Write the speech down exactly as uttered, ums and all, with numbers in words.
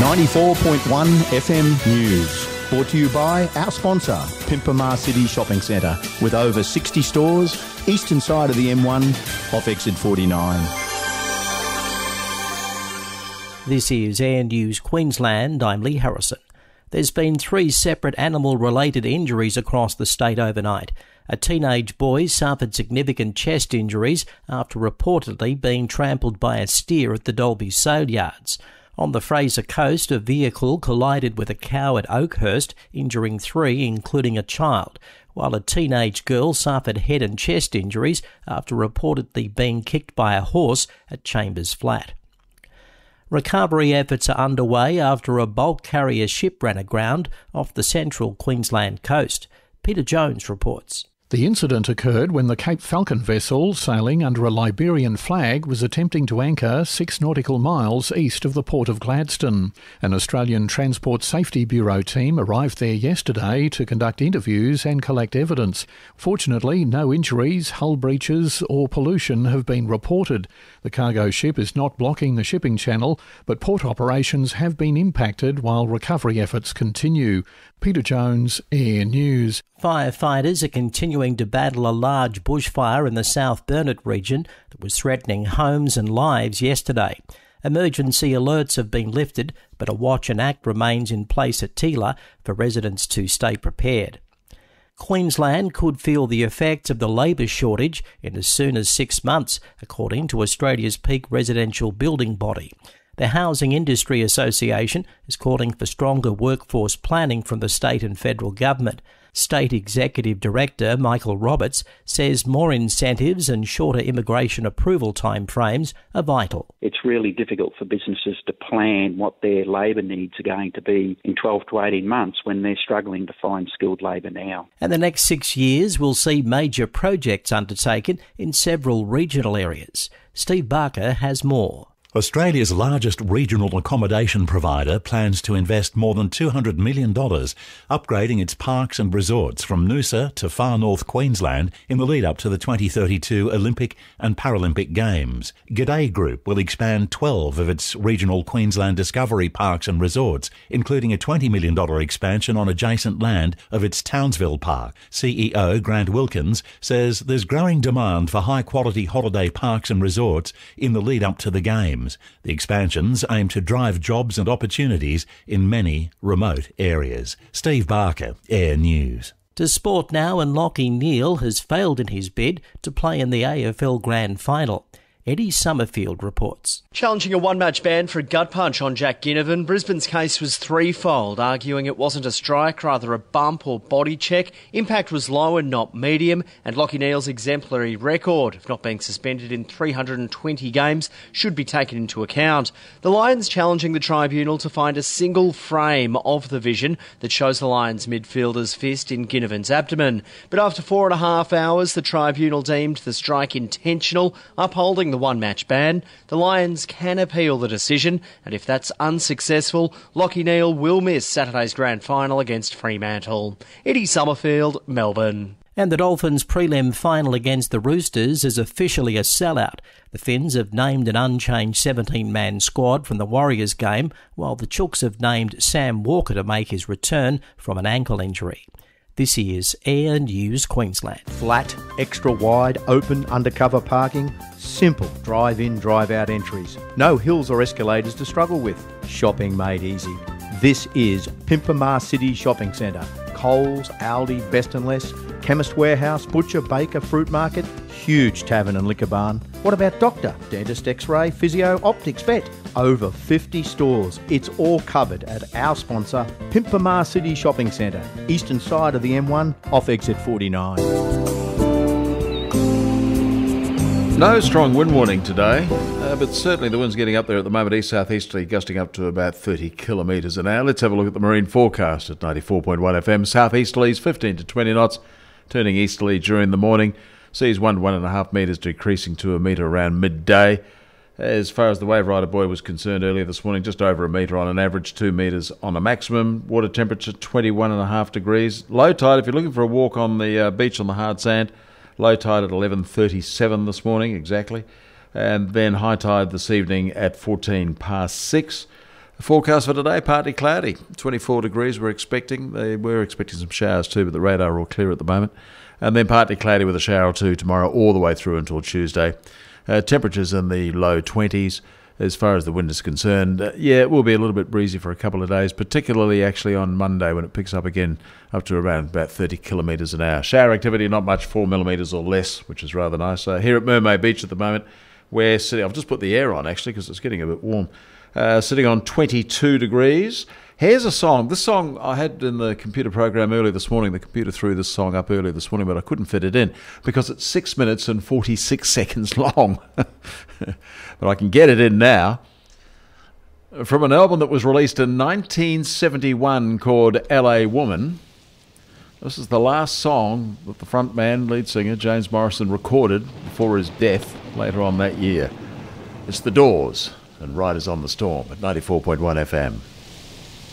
ninety-four point one F M News. Brought to you by our sponsor, Pimpamar City Shopping Centre, with over sixty stores, eastern side of the M one, off exit forty-nine. This is Air News Queensland. I'm Lee Harrison. There's been three separate animal-related injuries across the state overnight. A teenage boy suffered significant chest injuries after reportedly being trampled by a steer at the Dalby Sale Yards. On the Fraser Coast, a vehicle collided with a cow at Oakhurst, injuring three, including a child, while a teenage girl suffered head and chest injuries after reportedly being kicked by a horse at Chambers Flat. Recovery efforts are underway after a bulk carrier ship ran aground off the central Queensland coast. Peter Jones reports. The incident occurred when the Cape Falcon vessel, sailing under a Liberian flag, was attempting to anchor six nautical miles east of the port of Gladstone. An Australian Transport Safety Bureau team arrived there yesterday to conduct interviews and collect evidence. Fortunately, no injuries, hull breaches or pollution have been reported. The cargo ship is not blocking the shipping channel, but port operations have been impacted while recovery efforts continue. Peter Jones, Air News. Firefighters are continuing to battle a large bushfire in the South Burnett region that was threatening homes and lives yesterday. Emergency alerts have been lifted, but a watch and act remains in place at Teela for residents to stay prepared. Queensland could feel the effects of the labour shortage in as soon as six months, according to Australia's peak residential building body. The Housing Industry Association is calling for stronger workforce planning from the state and federal government. State Executive Director Michael Roberts says more incentives and shorter immigration approval timeframes are vital. It's really difficult for businesses to plan what their labour needs are going to be in twelve to eighteen months when they're struggling to find skilled labour now. And the next six years will see major projects undertaken in several regional areas. Steve Barker has more. Australia's largest regional accommodation provider plans to invest more than two hundred million dollars upgrading its parks and resorts from Noosa to far north Queensland in the lead up to the twenty thirty-two Olympic and Paralympic Games. G'day Group will expand twelve of its regional Queensland Discovery parks and resorts, including a twenty million dollars expansion on adjacent land of its Townsville Park. C E O Grant Wilkins says there's growing demand for high-quality holiday parks and resorts in the lead up to the Games. The expansions aim to drive jobs and opportunities in many remote areas. Steve Barker, Air News. To sport now, and Lachie Neale has failed in his bid to play in the A F L Grand Final. Eddie Summerfield reports. Challenging a one-match ban for a gut punch on Jack Ginnivan, Brisbane's case was threefold, arguing it wasn't a strike, rather a bump or body check. Impact was low and not medium, and Lachie Neale's exemplary record of not being suspended in three hundred twenty games should be taken into account. The Lions challenging the tribunal to find a single frame of the vision that shows the Lions midfielder's fist in Ginnivan's abdomen. But after four and a half hours, the tribunal deemed the strike intentional, upholding the one-match ban. The Lions can appeal the decision, and if that's unsuccessful, Lachie Neale will miss Saturday's grand final against Fremantle. Eddie Summerfield, Melbourne. And the Dolphins' prelim final against the Roosters is officially a sellout. The Finns have named an unchanged seventeen-man squad from the Warriors game, while the Chooks have named Sam Walker to make his return from an ankle injury. This is Air News Queensland. Flat, extra wide, open, undercover parking. Simple drive-in, drive-out entries. No hills or escalators to struggle with. Shopping made easy. This is Pimpamar City Shopping Centre. Coles, Aldi, Best and Less, Chemist Warehouse, Butcher, Baker, Fruit Market, huge tavern and liquor barn. What about doctor, dentist, x-ray, physio, optics, vet? Over fifty stores. It's all covered at our sponsor, Pimpamar City Shopping Centre, eastern side of the M one, off exit forty-nine. No strong wind warning today, uh, but certainly the wind's getting up there at the moment, east-southeasterly, gusting up to about thirty kilometres an hour. Let's have a look at the marine forecast at ninety-four point one F M. Southeasterlies fifteen to twenty knots, turning easterly during the morning. Seas one to one and a half metres, decreasing to a metre around midday. As far as the wave rider buoy was concerned earlier this morning, just over a metre on an average, two metres on a maximum. Water temperature twenty-one and a half degrees. Low tide, if you're looking for a walk on the uh, beach on the hard sand, low tide at eleven thirty-seven this morning, exactly. And then high tide this evening at fourteen past six. Forecast for today, partly cloudy. twenty-four degrees we're expecting. They were expecting some showers too, but the radar are all clear at the moment. And then partly cloudy with a shower or two tomorrow all the way through until Tuesday. Uh, temperatures in the low twenties as far as the wind is concerned. Uh, yeah, it will be a little bit breezy for a couple of days, particularly actually on Monday when it picks up again up to around about thirty kilometres an hour. Shower activity, not much, four millimetres or less, which is rather nice. Uh, here at Mermaid Beach at the moment, we're sitting, I've just put the air on actually because it's getting a bit warm. Uh, sitting on twenty-two degrees. Here's a song. This song I had in the computer program early this morning. The computer threw this song up early this morning, but I couldn't fit it in because it's six minutes and forty-six seconds long. But I can get it in now. From an album that was released in nineteen seventy-one called L A Woman. This is the last song that the frontman, lead singer, James Morrison, recorded before his death later on that year. It's The Doors and Riders on the Storm at ninety-four point one F M.